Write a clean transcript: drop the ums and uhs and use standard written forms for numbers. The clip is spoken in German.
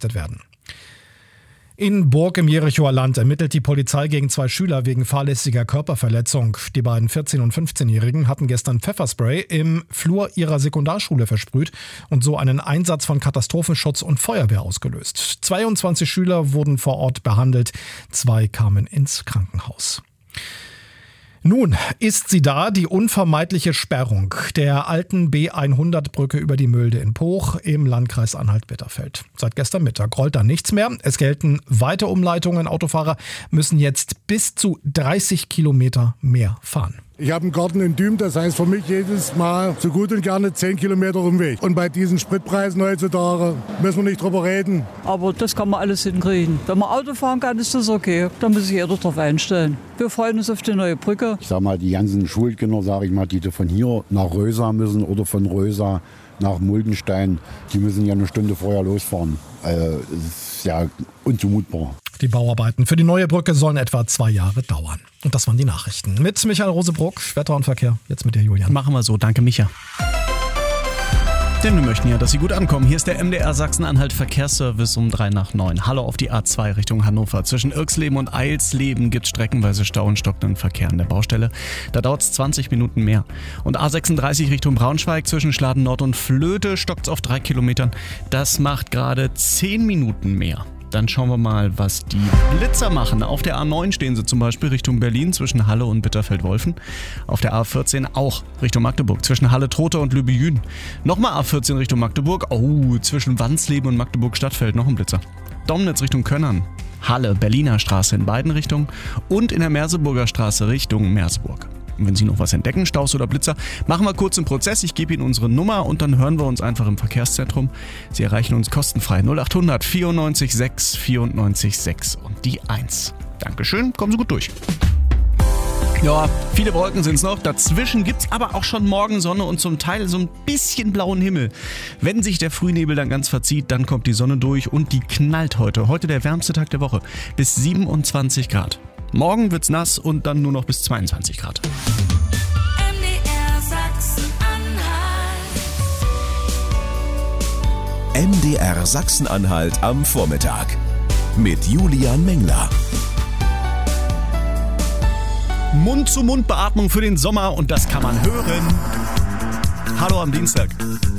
getestet werden. In Burg im Jerichoer Land ermittelt die Polizei gegen 2 Schüler wegen fahrlässiger Körperverletzung. Die beiden 14- und 15-Jährigen hatten gestern Pfefferspray im Flur ihrer Sekundarschule versprüht und so einen Einsatz von Katastrophenschutz und Feuerwehr ausgelöst. 22 Schüler wurden vor Ort behandelt, 2 kamen ins Krankenhaus. Nun ist sie da, die unvermeidliche Sperrung der alten B100-Brücke über die Mülde in Pooch im Landkreis Anhalt-Bitterfeld. Seit gestern Mittag rollt da nichts mehr. Es gelten weite Umleitungen. Autofahrer müssen jetzt bis zu 30 Kilometer mehr fahren. Ich habe einen Garten in Düm, das heißt für mich jedes Mal so gut und gerne 10 Kilometer Umweg. Und bei diesen Spritpreisen heutzutage müssen wir nicht drüber reden. Aber das kann man alles hinkriegen. Wenn man Auto fahren kann, ist das okay. Da muss sich jeder drauf einstellen. Wir freuen uns auf die neue Brücke. Ich sag mal, die ganzen Schulkinder, sage ich mal, die von hier nach Rösa müssen oder von Rösa nach Muldenstein, die müssen ja eine Stunde vorher losfahren. Das ist ja unzumutbar. Die Bauarbeiten für die neue Brücke sollen etwa 2 Jahre dauern. Und das waren die Nachrichten. Mit Michael Rosebruck, Wetter und Verkehr. Jetzt mit dir, Julian. Machen wir so. Danke, Micha. Denn wir möchten ja, dass Sie gut ankommen. Hier ist der MDR Sachsen-Anhalt Verkehrsservice um 8:03. Hallo auf die A2 Richtung Hannover. Zwischen Irxleben und Eilsleben gibt es streckenweise Stau und stockenden Verkehr an der Baustelle. Da dauert es 20 Minuten mehr. Und A36 Richtung Braunschweig zwischen Schladen Nord und Flöte stockt es auf 3 Kilometern. Das macht gerade 10 Minuten mehr. Dann schauen wir mal, was die Blitzer machen. Auf der A9 stehen sie zum Beispiel Richtung Berlin zwischen Halle und Bitterfeld-Wolfen. Auf der A14 auch Richtung Magdeburg zwischen Halle-Trotha und Lübbe-Jüden. Nochmal A14 Richtung Magdeburg. Zwischen Wansleben und Magdeburg-Stadtfeld noch ein Blitzer. Domnitz Richtung Könnern. Halle, Berliner Straße in beiden Richtungen. Und in der Merseburger Straße Richtung Merseburg. Und wenn Sie noch was entdecken, Staus oder Blitzer, machen wir kurz einen Prozess. Ich gebe Ihnen unsere Nummer und dann hören wir uns einfach im Verkehrszentrum. Sie erreichen uns kostenfrei 0800 94 6 94 6 und die 1. Dankeschön, kommen Sie gut durch. Ja, viele Wolken sind es noch. Dazwischen gibt es aber auch schon Morgensonne und zum Teil so ein bisschen blauen Himmel. Wenn sich der Frühnebel dann ganz verzieht, dann kommt die Sonne durch und die knallt heute. Heute der wärmste Tag der Woche. Bis 27 Grad. Morgen wird's nass und dann nur noch bis 22 Grad. MDR Sachsen-Anhalt am Vormittag mit Julian Mengler. Mund-zu-Mund-Beatmung für den Sommer und das kann man hören. Hallo am Dienstag.